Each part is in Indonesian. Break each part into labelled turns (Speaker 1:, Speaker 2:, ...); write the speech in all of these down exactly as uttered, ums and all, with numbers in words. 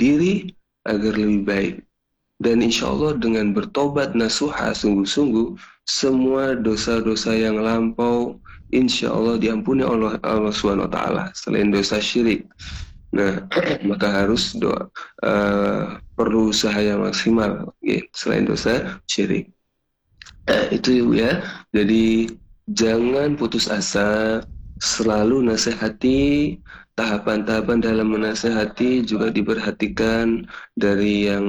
Speaker 1: diri agar lebih baik. Dan insya Allah dengan bertobat nasuha sungguh-sungguh, semua dosa-dosa yang lampau insya Allah diampuni Allah Allah subhanahu wa taala selain dosa syirik. Nah, maka harus doa uh, perlu usaha yang maksimal ya, selain dosa syirik. Nah, itu ya. Jadi jangan putus asa, selalu nasihati, tahapan-tahapan dalam menasihati juga diperhatikan dari yang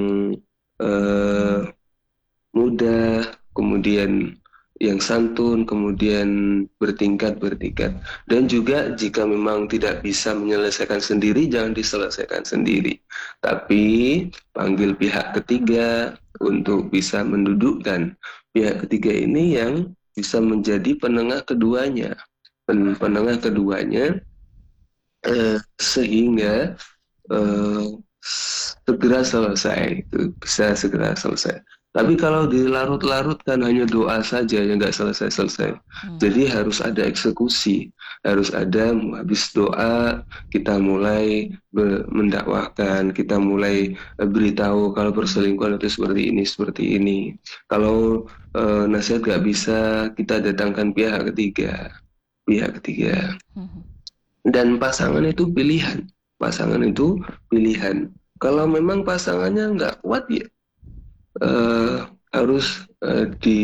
Speaker 1: eh, mudah, kemudian yang santun, kemudian bertingkat-bertingkat. Dan juga jika memang tidak bisa menyelesaikan sendiri, jangan diselesaikan sendiri. Tapi panggil pihak ketiga untuk bisa mendudukkan pihak ketiga ini yang bisa menjadi penengah keduanya. Pen penengah keduanya eh, sehingga eh, segera selesai, itu bisa segera selesai. Tapi kalau dilarut-larutkan hanya doa saja yang nggak selesai-selesai.
Speaker 2: Hmm.
Speaker 1: Jadi harus ada eksekusi, harus ada habis doa kita mulai mendakwahkan, kita mulai eh, beritahu kalau perselingkuhan itu seperti ini, seperti ini. Kalau eh, nasihat nggak bisa, kita datangkan pihak ketiga, pihak ketiga.
Speaker 2: Hmm.
Speaker 1: Dan pasangan itu pilihan, pasangan itu pilihan. Kalau memang pasangannya nggak kuat ya eh, harus eh, di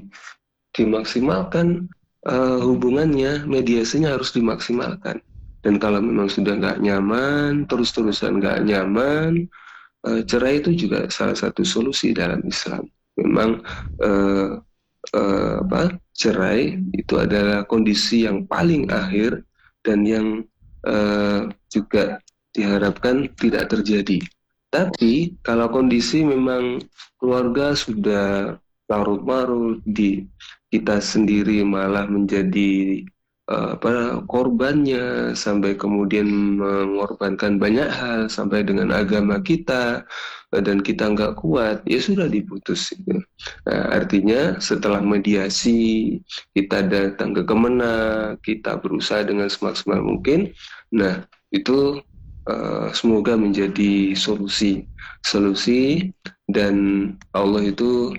Speaker 1: dimaksimalkan eh, hubungannya, mediasinya harus dimaksimalkan. Dan kalau memang sudah nggak nyaman, terus-terusan nggak nyaman, eh, cerai itu juga salah satu solusi dalam Islam. Memang eh, eh, apa cerai itu adalah kondisi yang paling akhir dan yang eh, juga diharapkan tidak terjadi. Tapi kalau kondisi memang keluarga sudah larut marut, di kita sendiri malah menjadi eh, apa korbannya, sampai kemudian mengorbankan banyak hal sampai dengan agama kita, eh, dan kita nggak kuat, ya sudah diputus gitu. Nah, artinya setelah mediasi kita datang ke Kemenang, kita berusaha dengan semaksimal mungkin. Nah, itu uh, semoga menjadi solusi, solusi dan Allah itu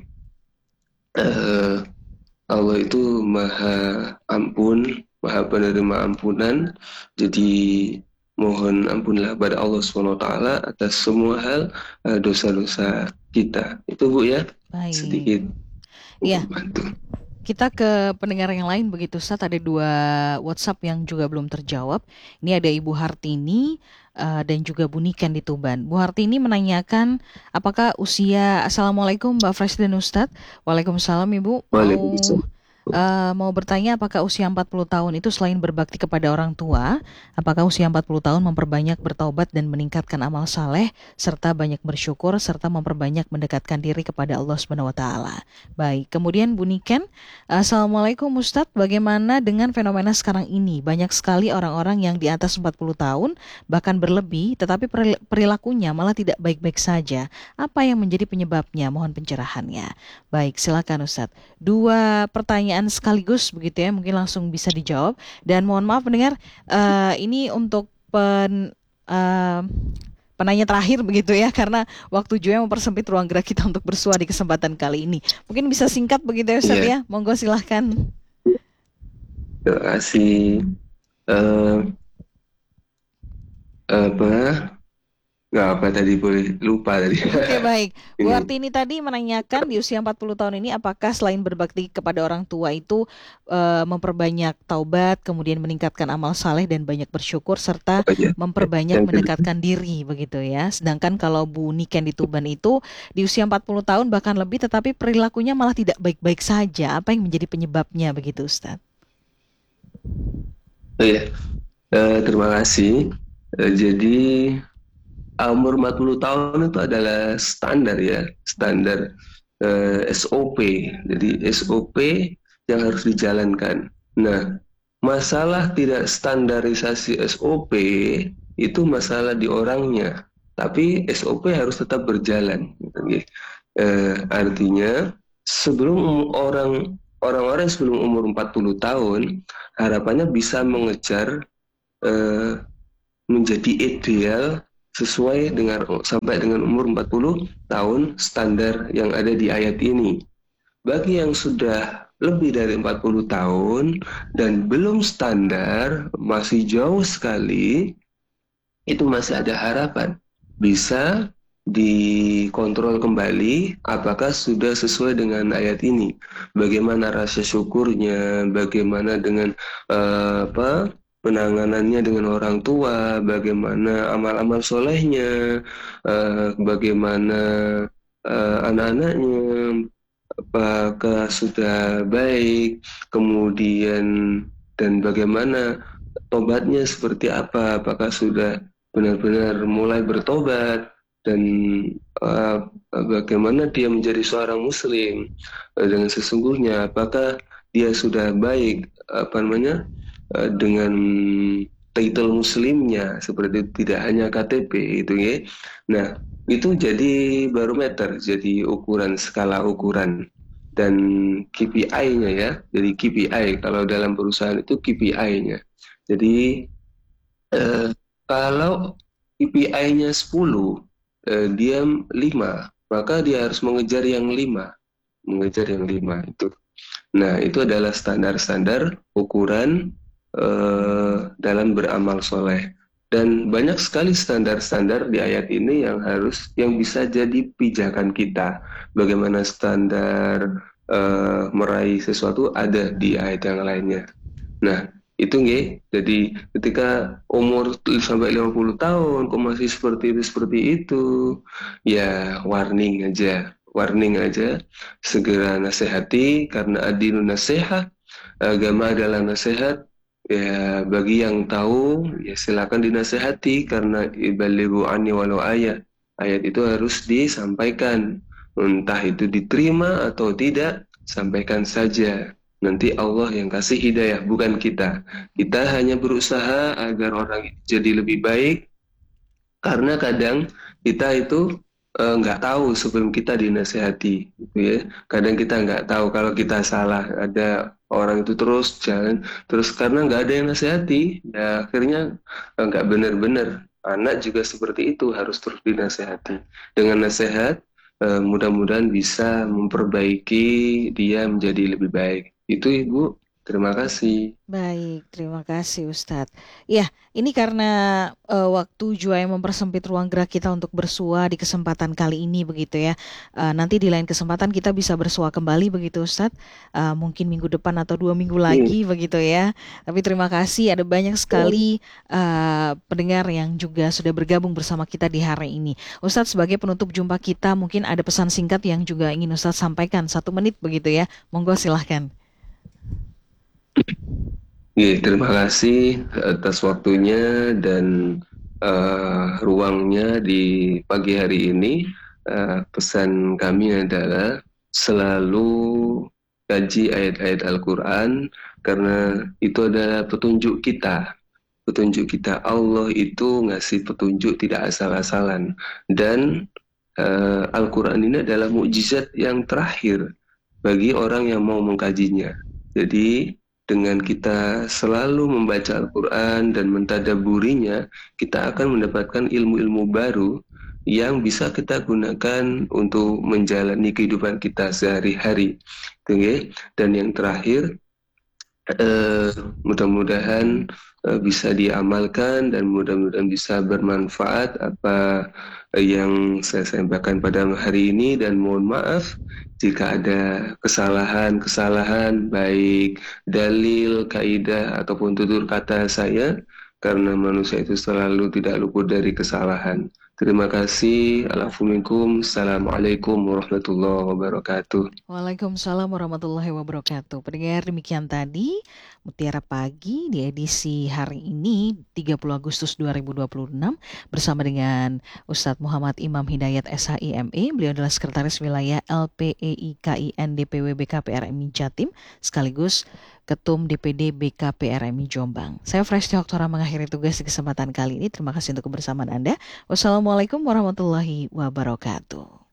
Speaker 1: uh, Allah itu maha ampun, maha penerima ampunan. Jadi mohon ampunlah pada Allah subhanahu wa taala atas semua hal uh, dosa-dosa kita. Itu Bu ya,
Speaker 2: Baik.
Speaker 1: sedikit
Speaker 2: Iya,
Speaker 1: bantu.
Speaker 2: kita ke pendengar yang lain begitu Ustaz. Ada dua WhatsApp yang juga belum terjawab. Ini ada Ibu Hartini uh, dan juga Bu Niken di Tuban. Bu Hartini menanyakan apakah usia Assalamualaikum Mbak Fresh dan Ustadz. Waalaikumsalam Ibu. Mau
Speaker 1: Waalaikumsalam.
Speaker 2: uh, mau bertanya apakah usia empat puluh tahun itu selain berbakti kepada orang tua, apakah usia empat puluh tahun memperbanyak bertaubat dan meningkatkan amal saleh serta banyak bersyukur serta memperbanyak mendekatkan diri kepada Allah Subhanahu wa taala. Baik, kemudian Bu Niken, Assalamualaikum Ustadz, bagaimana dengan fenomena sekarang ini? Banyak sekali orang-orang yang di atas empat puluh tahun bahkan berlebih tetapi perilakunya malah tidak baik-baik saja. Apa yang menjadi penyebabnya? Mohon pencerahannya. Baik, silakan Ustadz. Dua pertanyaan sekaligus begitu ya, mungkin langsung bisa dijawab. Dan mohon maaf pendengar, uh, ini untuk pen, uh, penanya terakhir begitu ya, karena waktu juga mempersempit ruang gerak kita untuk bersua di kesempatan kali ini. Mungkin bisa singkat begitu ya Ustadz yeah. ya, monggo silahkan.
Speaker 1: Terima kasih. Uh, apa? Nggak apa tadi, boleh lupa tadi.
Speaker 2: Oke okay, baik. Bu Artini tadi menanyakan di usia empat puluh tahun ini apakah selain berbakti kepada orang tua itu uh, memperbanyak taubat, kemudian meningkatkan amal saleh dan banyak bersyukur serta oh, iya. memperbanyak mendekatkan diri begitu ya. Sedangkan kalau Bu Niken di Tuban itu di usia empat puluh tahun bahkan lebih tetapi perilakunya malah tidak baik-baik saja. Apa yang menjadi penyebabnya begitu Ustaz?
Speaker 1: Oh iya. Uh, terima kasih. Uh, jadi umur empat puluh tahun itu adalah standar ya, standar eh, S O P. Jadi S O P yang harus dijalankan. Nah, masalah tidak standarisasi S O P itu masalah di orangnya, tapi S O P harus tetap berjalan. Eh, artinya sebelum orang orang-orang sebelum umur empat puluh tahun harapannya bisa mengejar eh, menjadi ideal sesuai dengan sampai dengan umur empat puluh tahun standar yang ada di ayat ini. Bagi yang sudah lebih dari empat puluh tahun dan belum standar, masih jauh sekali, itu masih ada harapan. Bisa dikontrol kembali apakah sudah sesuai dengan ayat ini. Bagaimana rasa syukurnya, bagaimana dengan uh, apa penanganannya dengan orang tua, bagaimana amal-amal solehnya, uh, bagaimana uh, anak-anaknya, apakah sudah baik, kemudian dan bagaimana tobatnya seperti apa, apakah sudah benar-benar mulai bertobat, dan uh, bagaimana dia menjadi seorang muslim uh, dengan sesungguhnya, apakah dia sudah baik apa namanya uh, dengan title muslimnya seperti itu, tidak hanya K T P itu ya. Nah, itu jadi barometer, jadi ukuran, skala ukuran dan K P I-nya ya. Jadi K P I kalau dalam perusahaan itu K P I-nya. Jadi eh, kalau K P I-nya sepuluh, eh, dia lima, maka dia harus mengejar yang lima, mengejar yang lima itu. Nah, itu adalah standar-standar ukuran eh, dalam beramal soleh. Dan banyak sekali standar-standar di ayat ini yang harus, yang bisa jadi pijakan kita. Bagaimana standar eh, meraih sesuatu ada di ayat yang lainnya. Nah, itu nggih. Jadi ketika umur sampai lima puluh tahun kok masih seperti itu seperti itu, ya warning aja. Warning aja, segera nasihati karena adinu nasihat, agama adalah nasihat. Ya bagi yang tahu ya silakan dinasihati karena ibalighu anni walau ayat. Ayat itu harus disampaikan. Entah itu diterima atau tidak, sampaikan saja. Nanti Allah yang kasih hidayah, bukan kita. Kita hanya berusaha agar orang itu jadi lebih baik, karena kadang kita itu eh, nggak tahu sebelum kita dinasehati, gitu ya. Kadang kita nggak tahu kalau kita salah. Ada orang itu terus jalan, terus karena nggak ada yang nasehati, ya akhirnya eh, nggak benar-benar. Anak juga seperti itu, harus terus dinasehati. Dengan nasihat, eh, mudah-mudahan bisa memperbaiki dia menjadi lebih baik. Itu Ibu, terima kasih.
Speaker 2: Baik, terima kasih Ustadz. Ya, ini karena eh, waktu juga yang mempersempit ruang gerak kita untuk bersua di kesempatan kali ini begitu ya. Eh, nanti di lain kesempatan kita bisa bersua kembali begitu Ustadz. Eh, mungkin minggu depan atau dua minggu
Speaker 1: Hmm.
Speaker 2: lagi begitu ya. Tapi terima kasih, ada banyak sekali eh, pendengar yang juga sudah bergabung bersama kita di hari ini. Ustadz, sebagai penutup jumpa kita, mungkin ada pesan singkat yang juga ingin Ustadz sampaikan, satu menit begitu ya. Monggo silahkan.
Speaker 1: Iya, terima kasih atas waktunya dan eh, ruangnya di pagi hari ini. Eh, pesan kami adalah selalu kaji ayat-ayat Al-Quran karena itu adalah petunjuk kita. Petunjuk kita, Allah itu ngasih petunjuk tidak asal-asalan. Dan eh, Al-Quran ini adalah mukjizat yang terakhir bagi orang yang mau mengkajinya. Jadi dengan kita selalu membaca Al-Quran dan mentadaburinya, kita akan mendapatkan ilmu-ilmu baru yang bisa kita gunakan untuk menjalani kehidupan kita sehari-hari. Dan yang terakhir, eh, mudah-mudahan eh, bisa diamalkan dan mudah-mudahan bisa bermanfaat apa eh, yang saya sampaikan pada hari ini, dan mohon maaf jika ada kesalahan-kesalahan baik dalil, kaidah ataupun tutur kata saya, karena manusia itu selalu tidak luput dari kesalahan. Terima kasih. Assalamualaikum warahmatullahi wabarakatuh.
Speaker 2: Waalaikumsalam warahmatullahi wabarakatuh. Pendengar, demikian tadi Mutiara Pagi di edisi hari ini tiga puluh Agustus dua ribu dua puluh enam bersama dengan Ustadz Muhammad Imam Hidayat S H I M E. Beliau adalah Sekretaris Wilayah L P E I K I N D P W B K P R M I Jatim sekaligus Ketum D P D B K P R M I Jombang. Saya Fresh Oktora mengakhiri tugas di kesempatan kali ini. Terima kasih untuk kebersamaan Anda. Wassalamualaikum warahmatullahi wabarakatuh.